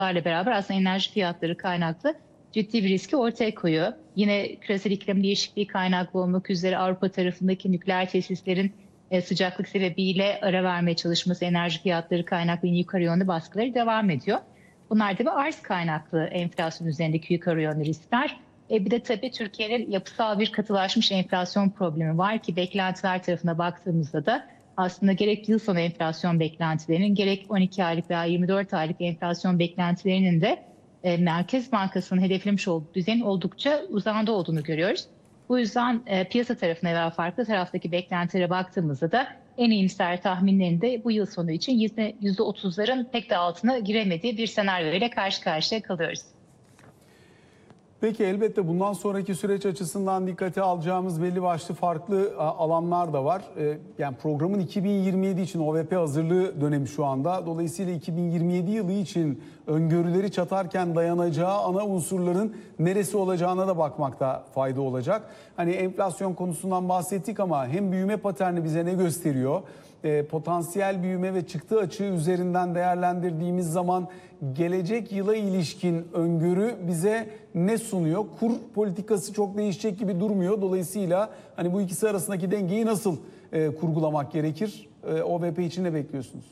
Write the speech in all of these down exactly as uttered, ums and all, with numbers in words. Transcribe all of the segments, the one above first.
beraber aslında enerji fiyatları kaynaklı ciddi bir riski ortaya koyuyor. Yine küresel iklim değişikliği kaynaklı olmak üzere Avrupa tarafındaki nükleer tesislerin e, sıcaklık sebebiyle ara vermeye çalışması, enerji fiyatları kaynaklı yine yukarı yönlü baskıları devam ediyor. Bunlar da bir arz kaynaklı enflasyon üzerindeki yukarı yönlü riskler. E, bir de tabii Türkiye'nin yapısal bir katılaşmış enflasyon problemi var ki beklentiler tarafına baktığımızda da aslında gerek yıl sonu enflasyon beklentilerinin gerek on iki aylık veya yirmi dört aylık enflasyon beklentilerinin de e, Merkez Bankası'nın hedeflemiş olduğu düzeyin oldukça uzağında olduğunu görüyoruz. Bu yüzden e, piyasa tarafına veya farklı taraftaki beklentilere baktığımızda da en iyimser tahminlerinde bu yıl sonu için yüzde otuzların pek de altına giremediği bir senaryo ile karşı karşıya kalıyoruz. Peki elbette bundan sonraki süreç açısından dikkate alacağımız belli başlı farklı alanlar da var. Yani programın iki bin yirmi yedi için O V P hazırlığı dönemi şu anda. Dolayısıyla iki bin yirmi yedi yılı için öngörüleri çatarken dayanacağı ana unsurların neresi olacağına da bakmakta fayda olacak. Hani enflasyon konusundan bahsettik ama hem büyüme paterni bize ne gösteriyor? E, potansiyel büyüme ve çıktı açığı üzerinden değerlendirdiğimiz zaman gelecek yıla ilişkin öngörü bize ne sunuyor? Kur politikası çok değişecek gibi durmuyor. Dolayısıyla hani bu ikisi arasındaki dengeyi nasıl e, kurgulamak gerekir? E, O V P için ne bekliyorsunuz?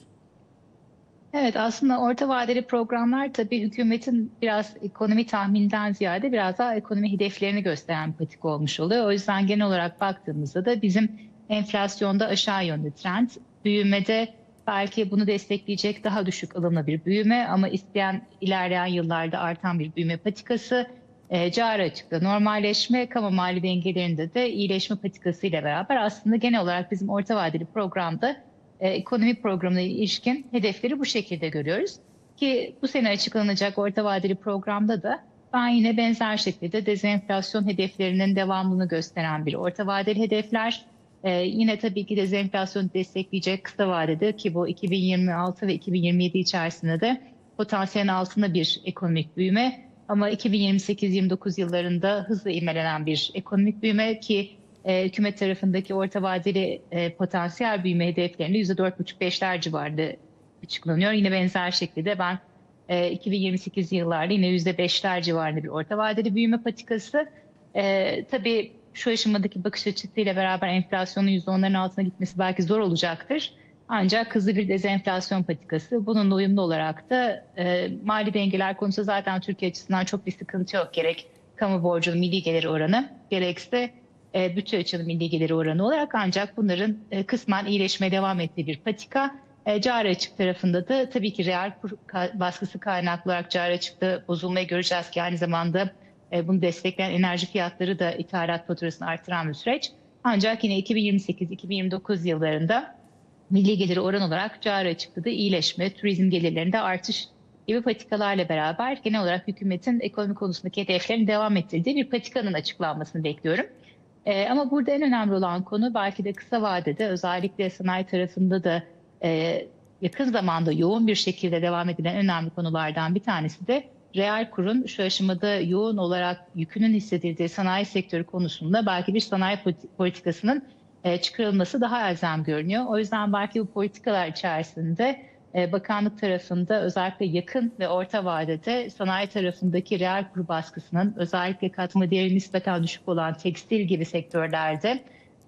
Evet, aslında orta vadeli programlar tabii hükümetin biraz ekonomi tahmininden ziyade biraz daha ekonomi hedeflerini gösteren patik olmuş oluyor. O yüzden genel olarak baktığımızda da bizim enflasyonda aşağı yönlü trend, büyümede belki bunu destekleyecek daha düşük ılımlı bir büyüme ama isteyen ilerleyen yıllarda artan bir büyüme patikası, e, cari açıkta normalleşme, kamu mali dengelerinde de iyileşme patikası ile beraber aslında genel olarak bizim orta vadeli programda e, ekonomi programına ilişkin hedefleri bu şekilde görüyoruz. Ki bu sene açıklanacak orta vadeli programda da ben yine benzer şekilde dezenflasyon hedeflerinin devamlılığını gösteren bir orta vadeli hedefler. Ee, yine tabii ki dezenflasyonu destekleyecek kısa vadede ki bu iki bin yirmi altı ve iki bin yirmi yedi içerisinde de potansiyelin altında bir ekonomik büyüme. Ama iki bin yirmi sekiz yirmi dokuz yıllarında hızla ivmelenen bir ekonomik büyüme ki e, hükümet tarafındaki orta vadeli e, potansiyel büyüme hedeflerinde yüzde dört buçuk beşler civarında açıklanıyor. Yine benzer şekilde ben e, iki bin yirmi sekiz yıllarda yine yüzde beşler civarında bir orta vadeli büyüme patikası. E, tabii şu aşamadaki bakış açısıyla beraber enflasyonun yüzde onların altına gitmesi belki zor olacaktır. Ancak hızlı bir dezenflasyon patikası. Bununla uyumlu olarak da e, mali dengeler konusunda zaten Türkiye açısından çok bir sıkıntı yok. Gerek kamu borcunun milli geliri oranı, gerekse e, bütçe açığı milli geliri oranı olarak ancak bunların e, kısmen iyileşmeye devam ettiği bir patika. E, cari açık tarafında da tabii ki reel kur baskısı kaynaklı olarak cari açıkta bozulmayı göreceğiz ki aynı zamanda bunu destekleyen enerji fiyatları da ithalat faturasını artıran bir süreç. Ancak yine iki bin yirmi sekiz iki bin yirmi dokuz yıllarında milli geliri oran olarak cari açıkta da iyileşme, turizm gelirlerinde artış gibi patikalarla beraber genel olarak hükümetin ekonomi konusundaki hedeflerini devam ettirdiği bir patikanın açıklanmasını bekliyorum. Ee, ama burada en önemli olan konu belki de kısa vadede özellikle sanayi tarafında da e, yakın zamanda yoğun bir şekilde devam edilen önemli konulardan bir tanesi de reel kurun şu aşamada yoğun olarak yükünün hissedildiği sanayi sektörü konusunda belki bir sanayi politikasının çıkarılması daha elzem görünüyor. O yüzden belki bu politikalar içerisinde bakanlık tarafında özellikle yakın ve orta vadede sanayi tarafındaki reel kur baskısının özellikle katma değeri nispeten düşük olan tekstil gibi sektörlerde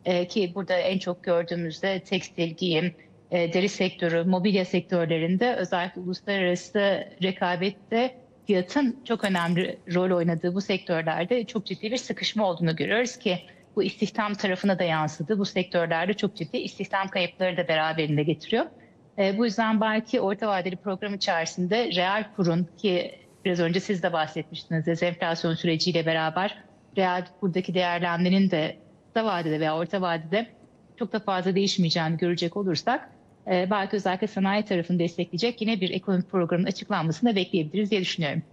ki burada en çok gördüğümüzde tekstil, giyim, deri sektörü, mobilya sektörlerinde özellikle uluslararası rekabette fiyatın çok önemli rol oynadığı bu sektörlerde çok ciddi bir sıkışma olduğunu görüyoruz ki bu istihdam tarafına da yansıdı. Bu sektörlerde çok ciddi istihdam kayıpları da beraberinde getiriyor. E, bu yüzden belki orta vadeli program içerisinde reel kurun ki biraz önce siz de bahsetmiştiniz dezenflasyon süreciyle beraber reel kurdaki değerlenmenin de kısa vadede veya orta vadede çok da fazla değişmeyeceğini görecek olursak belki özellikle sanayi tarafını destekleyecek yine bir ekonomik programın açıklanmasını da bekleyebiliriz diye düşünüyorum.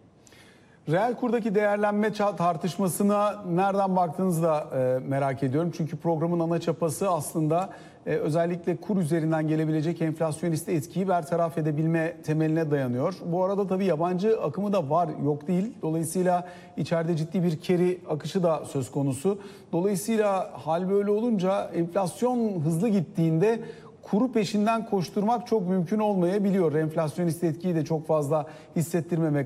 Reel kurdaki değerlenme tartışmasına nereden baktığınızı da e, merak ediyorum. Çünkü programın ana çapası aslında e, özellikle kur üzerinden gelebilecek enflasyonist etkiyi bertaraf edebilme temeline dayanıyor. Bu arada tabii yabancı akımı da var, yok değil. Dolayısıyla içeride ciddi bir keri akışı da söz konusu. Dolayısıyla hal böyle olunca enflasyon hızlı gittiğinde kuru peşinden koşturmak çok mümkün olmayabiliyor. Enflasyonist etkiyi de çok fazla hissettirmemek